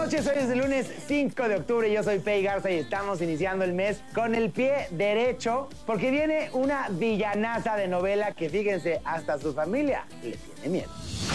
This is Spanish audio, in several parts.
noches, hoy es el lunes 5 de octubre, yo soy Pei Garza y estamos iniciando el mes con el pie derecho porque viene una villanaza de novela que, fíjense, hasta su familia le tiene miedo.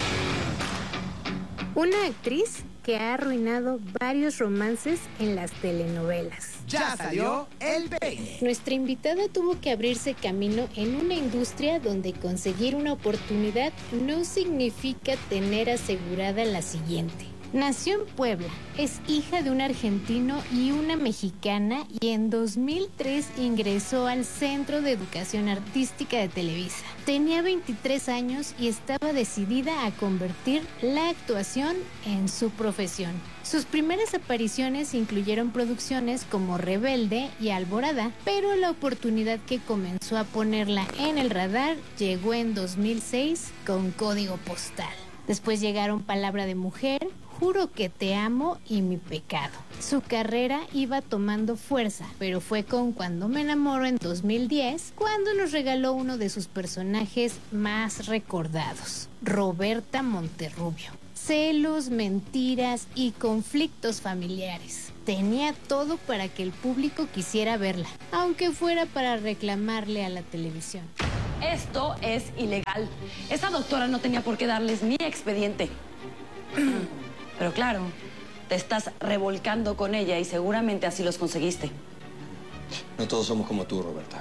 Una actriz que ha arruinado varios romances en las telenovelas. Ya salió el peine. Nuestra invitada tuvo que abrirse camino en una industria donde conseguir una oportunidad no significa tener asegurada la siguiente. Nació en Puebla, es hija de un argentino y una mexicana y en 2003 ingresó al Centro de Educación Artística de Televisa. Tenía 23 años y estaba decidida a convertir la actuación en su profesión. Sus primeras apariciones incluyeron producciones como Rebelde y Alborada, pero la oportunidad que comenzó a ponerla en el radar llegó en 2006 con Código Postal. Después llegaron Palabra de Mujer, Juro que te amo y Mi pecado. Su carrera iba tomando fuerza, pero fue con Cuando me enamoro en 2010 cuando nos regaló uno de sus personajes más recordados, Roberta Monterrubio. Celos, mentiras y conflictos familiares. Tenía todo para que el público quisiera verla, aunque fuera para reclamarle a la televisión. Esto es ilegal. Esa doctora no tenía por qué darles ni expediente. Pero claro, te estás revolcando con ella y seguramente así los conseguiste. No todos somos como tú, Roberta.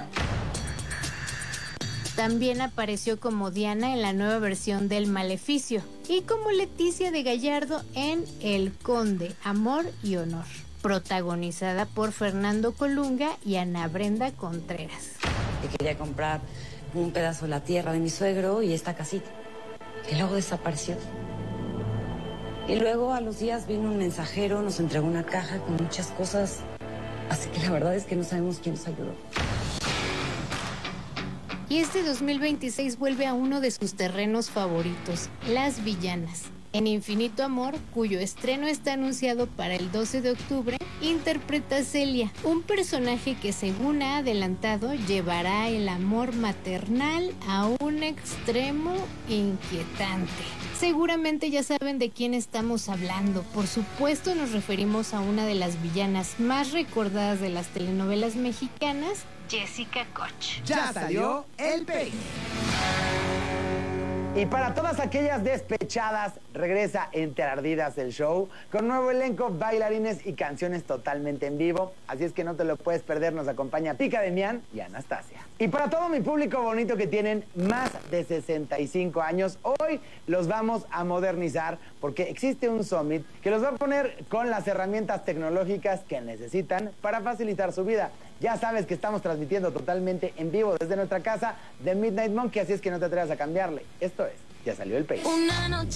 También apareció como Diana en la nueva versión del Maleficio y como Leticia de Gallardo en El Conde, Amor y Honor, protagonizada por Fernando Colunga y Ana Brenda Contreras. Te quería comprar un pedazo de la tierra de mi suegro y esta casita, que luego desapareció. Y luego a los días vino un mensajero, nos entregó una caja con muchas cosas, así que la verdad es que no sabemos quién nos ayudó. Y este 2026 vuelve a uno de sus terrenos favoritos, las villanas. En Infinito Amor, cuyo estreno está anunciado para el 12 de octubre, interpreta a Celia, un personaje que, según ha adelantado, llevará el amor maternal a un extremo inquietante. Seguramente ya saben de quién estamos hablando. Por supuesto nos referimos a una de las villanas más recordadas de las telenovelas mexicanas, Jessica Koch. Ya salió el peine. Y para todas aquellas despechadas, regresa Entre Ardidas el show con nuevo elenco, bailarines y canciones totalmente en vivo. Así es que no te lo puedes perder, nos acompaña Pica Demian y Anastasia. Y para todo mi público bonito que tienen más de 65 años, hoy los vamos a modernizar porque existe un summit que los va a poner con las herramientas tecnológicas que necesitan para facilitar su vida. Ya sabes que estamos transmitiendo totalmente en vivo desde nuestra casa de Midnight Monkey, así es que no te atrevas a cambiarle. Esto es Ya Salió el Peine. Una noche